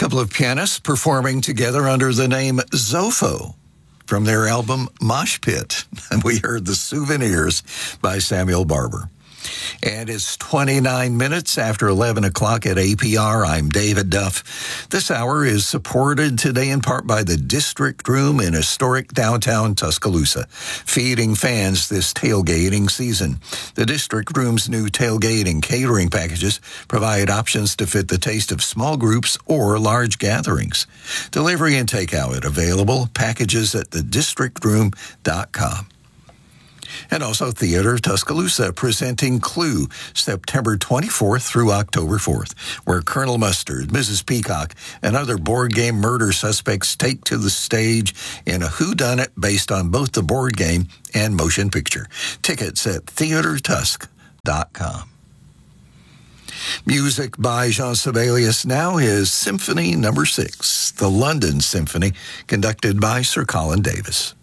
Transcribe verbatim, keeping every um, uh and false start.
couple of pianists performing together under the name Zofo from their album Mosh Pit. And we heard The Souvenirs by Samuel Barber. And it's twenty-nine minutes after eleven o'clock at A P R. I'm David Duff. This hour is supported today in part by the District Room in historic downtown Tuscaloosa, feeding fans this tailgating season. The District Room's new tailgating catering packages provide options to fit the taste of small groups or large gatherings. Delivery and takeout available. Packages at the district room dot com. And also Theater Tuscaloosa presenting Clue, September twenty-fourth through October fourth, where Colonel Mustard, Missus Peacock, and other board game murder suspects take to the stage in a whodunit based on both the board game and motion picture. Tickets at theater tusk dot com. Music by Jean Sibelius now is Symphony Number Six, the London Symphony, conducted by Sir Colin Davis.